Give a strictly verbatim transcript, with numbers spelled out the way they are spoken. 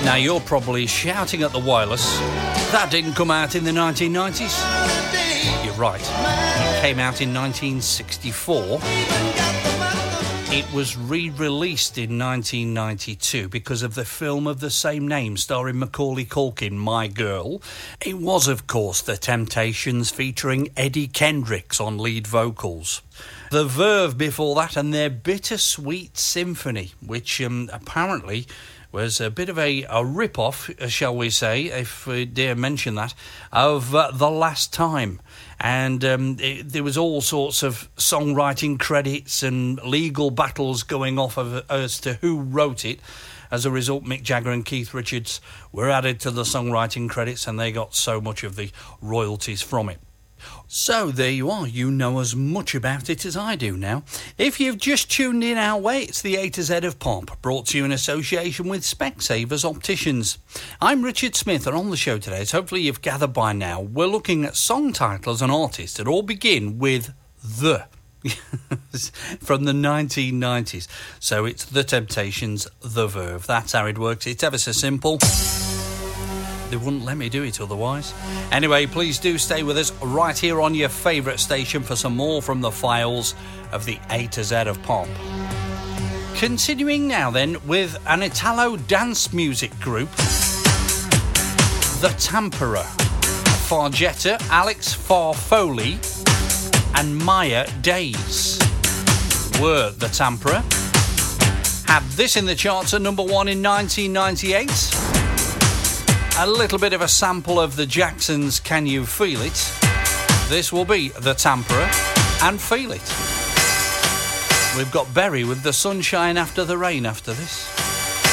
Now you're probably shouting at the wireless, that didn't come out in the nineteen nineties. You're right, it came out in nineteen sixty-four. It was re-released in nineteen ninety-two because of the film of the same name starring Macaulay Culkin, My Girl. It was, of course, The Temptations featuring Eddie Kendricks on lead vocals. The Verve before that and their Bittersweet Symphony, which um, apparently was a bit of a, a rip-off, shall we say, if we dare mention that, of uh, The Last Time. And um, it, there was all sorts of songwriting credits and legal battles going off of, as to who wrote it. As a result, Mick Jagger and Keith Richards were added to the songwriting credits, and they got so much of the royalties from it. So there you are, you know as much about it as I do now. If you've just tuned in our way, it's the A to Z of Pop, brought to you in association with Specsavers Opticians. I'm Richard Smith, and on the show today, as hopefully you've gathered by now, we're looking at song titles and artists that all begin with the from the nineteen nineties. So it's The Temptations, The Verve. That's how it works. It's ever so simple. They wouldn't let me do it otherwise. Anyway, please do stay with us right here on your favourite station for some more from the files of the A to Z of Pop. Continuing now then with an Italo dance music group, The Tampera. Fargetta, Alex Farfoli and Maya Days were The Tampera. Had this in the charts at number one in nineteen ninety-eight. A little bit of a sample of the Jacksons' Can You Feel It? This will be The Tampera and Feel It. We've got Berry with The Sunshine After the Rain after this.